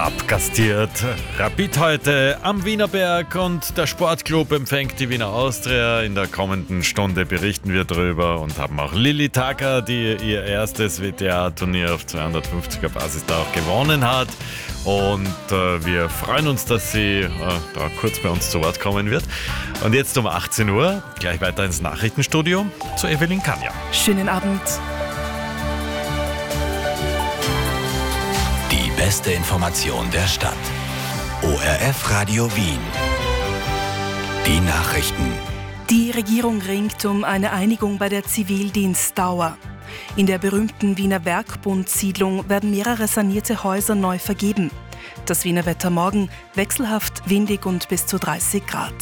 abgastiert. Rapid heute am Wienerberg und der Sportclub empfängt die Wiener Austria. In der kommenden Stunde berichten wir darüber und haben auch Lilly Tacker, die ihr erstes WTA-Turnier auf 250er Basis da auch gewonnen hat. Und wir freuen uns, dass sie da kurz bei uns zu Wort kommen wird. Und jetzt um 18 Uhr gleich weiter ins Nachrichtenstudio zu Evelyn Kanja. Schönen Abend. Die beste Information der Stadt. ORF Radio Wien. Die Nachrichten. Die Regierung ringt um eine Einigung bei der Zivildienstdauer. In der berühmten Wiener Werkbund-Siedlung werden mehrere sanierte Häuser neu vergeben. Das Wiener Wetter morgen wechselhaft, windig und bis zu 30 Grad.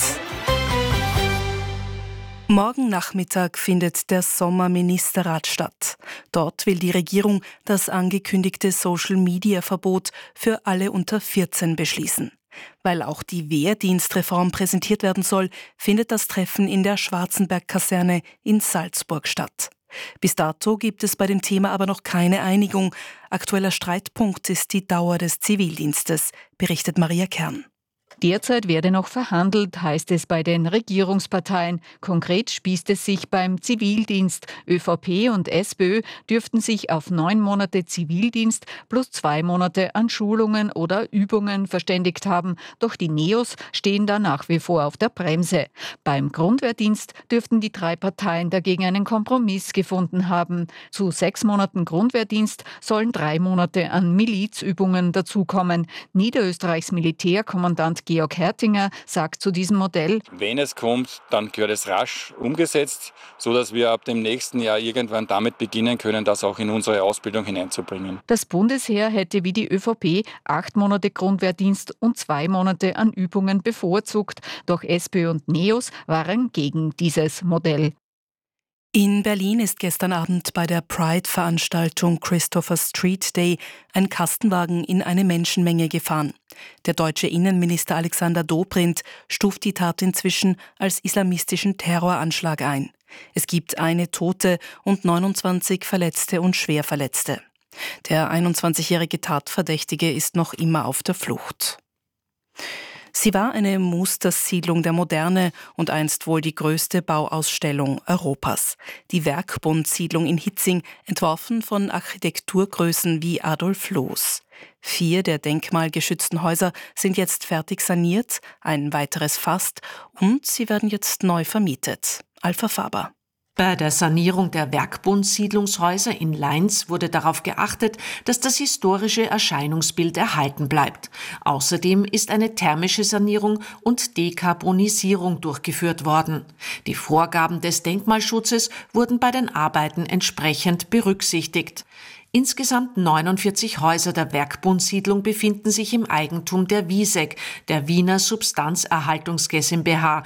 Morgen Nachmittag findet der Sommerministerrat statt. Dort will die Regierung das angekündigte Social-Media-Verbot für alle unter 14 beschließen. Weil auch die Wehrdienstreform präsentiert werden soll, findet das Treffen in der Schwarzenberg-Kaserne in Salzburg statt. Bis dato gibt es bei dem Thema aber noch keine Einigung. Aktueller Streitpunkt ist die Dauer des Zivildienstes, berichtet Maria Kern. Derzeit werde noch verhandelt, heißt es bei den Regierungsparteien. Konkret spießt es sich beim Zivildienst. ÖVP und SPÖ dürften sich auf 9 Monate Zivildienst plus 2 Monate an Schulungen oder Übungen verständigt haben. Doch die Neos stehen da nach wie vor auf der Bremse. Beim Grundwehrdienst dürften die 3 Parteien dagegen einen Kompromiss gefunden haben. Zu 6 Monaten Grundwehrdienst sollen 3 Monate an Milizübungen dazukommen. Niederösterreichs Militärkommandant Georg Hertinger sagt zu diesem Modell: Wenn es kommt, dann gehört es rasch umgesetzt, sodass wir ab dem nächsten Jahr irgendwann damit beginnen können, das auch in unsere Ausbildung hineinzubringen. Das Bundesheer hätte wie die ÖVP 8 Monate Grundwehrdienst und 2 Monate an Übungen bevorzugt. Doch SPÖ und Neos waren gegen dieses Modell. In Berlin ist gestern Abend bei der Pride-Veranstaltung Christopher Street Day ein Kastenwagen in eine Menschenmenge gefahren. Der deutsche Innenminister Alexander Dobrindt stuft die Tat inzwischen als islamistischen Terroranschlag ein. Es gibt eine Tote und 29 Verletzte und Schwerverletzte. Der 21-jährige Tatverdächtige ist noch immer auf der Flucht. Sie war eine Mustersiedlung der Moderne und einst wohl die größte Bauausstellung Europas. Die Werkbund-Siedlung in Hitzing, entworfen von Architekturgrößen wie Adolf Loos. 4 der denkmalgeschützten Häuser sind jetzt fertig saniert, ein weiteres fast, und sie werden jetzt neu vermietet. Alpha Faber. Bei der Sanierung der Werkbund-Siedlungshäuser in Leins wurde darauf geachtet, dass das historische Erscheinungsbild erhalten bleibt. Außerdem ist eine thermische Sanierung und Dekarbonisierung durchgeführt worden. Die Vorgaben des Denkmalschutzes wurden bei den Arbeiten entsprechend berücksichtigt. Insgesamt 49 Häuser der Werkbund-Siedlung befinden sich im Eigentum der WISEG, der Wiener Substanzerhaltungs GmbH,